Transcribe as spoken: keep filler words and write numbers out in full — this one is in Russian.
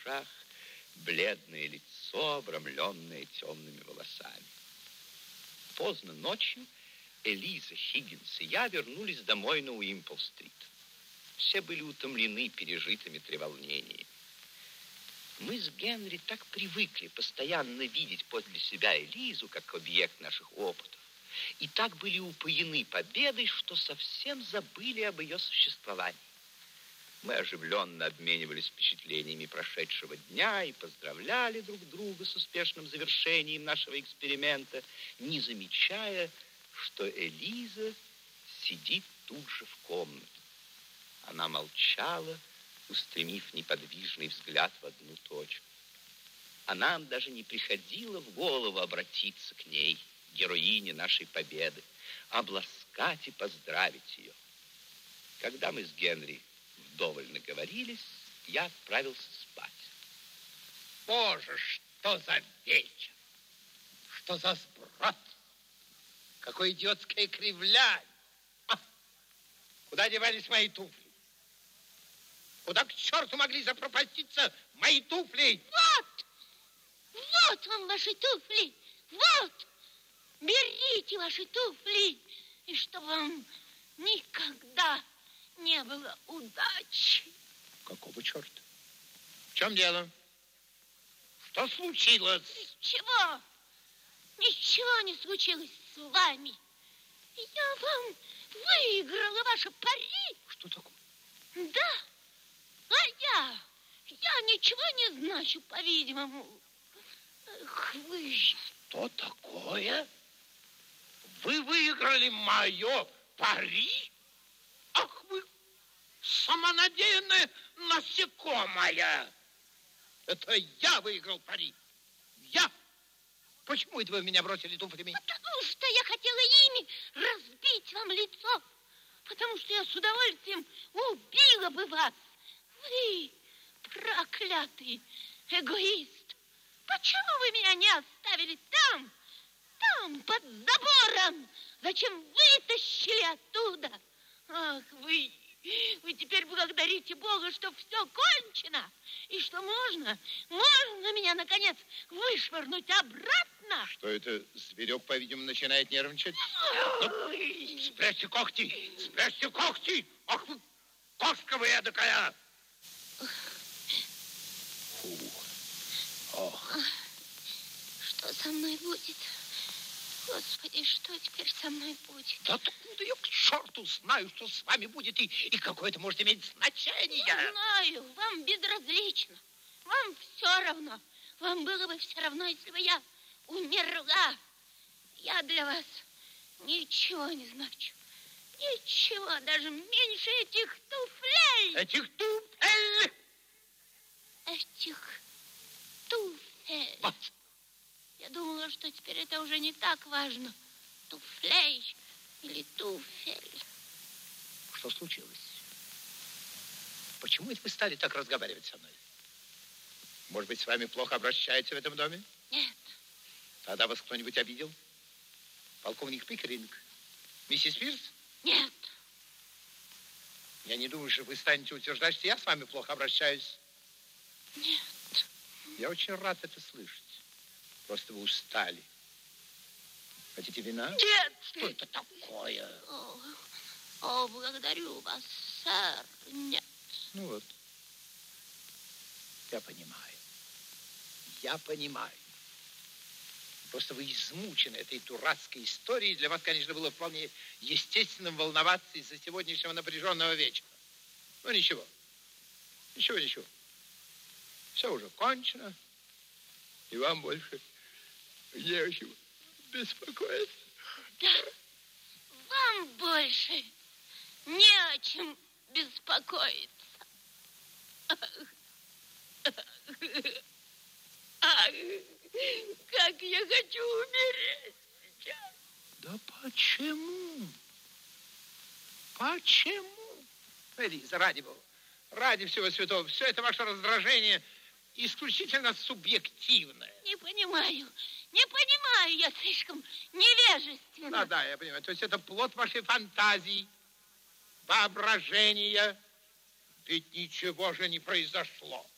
ушах, бледное лицо, обрамленное темными волосами. Поздно ночью Элиза, Хиггинс и я вернулись домой на Уимпл-стрит. Все были утомлены пережитыми треволнениями. Мы с Генри так привыкли постоянно видеть подле себя Элизу как объект наших опытов, и так были упоены победой, что совсем забыли об ее существовании. Мы оживленно обменивались впечатлениями прошедшего дня и поздравляли друг друга с успешным завершением нашего эксперимента, не замечая, что Элиза сидит тут же в комнате. Она молчала, устремив неподвижный взгляд в одну точку. А нам даже не приходило в голову обратиться к ней, героине нашей победы, обласкать и поздравить ее. Когда мы с Генри вдоволь наговорились, я отправился спать. Боже, что за вечер! Что за сброд! Какое идиотское кривляние! А! Куда девались мои туфли? Куда к черту могли запропаститься мои туфли? Вот! Вот вам ваши туфли! Вот! Берите ваши туфли! И чтобы вам никогда не было удачи. Какого черта? В чем дело? Что случилось? Ничего. Ничего не случилось с вами. Я вам выиграла ваше пари. Что такое? Да. А я? Я ничего не значу, по-видимому. Эх, вы... Что такое? Вы выиграли мое пари? Ах вы, самонадеянная насекомая! Это я выиграл пари. Я? Почему это вы меня бросили туфлями? Потому что я хотела ими разбить вам лицо. Потому что я с удовольствием убила бы вас. Вы, проклятый эгоист. Почему вы меня не оставили там? Там, под забором. Зачем вытащили оттуда? Ах, вы, вы теперь благодарите Бога, что все кончено, и что можно, можно меня, наконец, вышвырнуть обратно. Что это, зверек, по-видимому, начинает нервничать? Ну, спрячьте когти, спрячьте когти! Ах вы, кошка вы эдакая! Фу. Ох. Что со мной будет? Господи, что теперь со мной будет? Да откуда я к черту знаю, что с вами будет и, и какое это может иметь значение? Я знаю, вам безразлично. Вам все равно. Вам было бы все равно, если бы я умерла. Я для вас ничего не значу. Ничего, даже меньше этих туфлей. Этих туфель? Этих туфель. Вот. Я думала, что теперь это уже не так важно. Туфлей или туфель. Что случилось? Почему это вы стали так разговаривать со мной? Может быть, с вами плохо обращаются в этом доме? Нет. Тогда вас кто-нибудь обидел? Полковник Пикеринг? Миссис Пирс? Нет. Я не думаю, что вы станете утверждать, что я с вами плохо обращаюсь. Нет. Я очень рад это слышать. Просто вы устали. Хотите вина? Нет. Что это такое? О, о, благодарю вас, сэр. Нет. Ну вот. Я понимаю. Я понимаю. Просто вы измучены этой дурацкой историей. Для вас, конечно, было вполне естественным волноваться из-за сегодняшнего напряженного вечера. Ну, ничего. Ничего, ничего. Все уже кончено. И вам больше не о чем беспокоиться. Да, вам больше не о чем беспокоиться. Ах, как я хочу умереть сейчас. Да почему? Почему? Элиза, ради Бога, ради всего святого, все это ваше раздражение исключительно субъективное. Не понимаю, не понимаю, я слишком невежественна. Да, да, я понимаю. То есть это плод вашей фантазии, воображения. Ведь ничего же не произошло.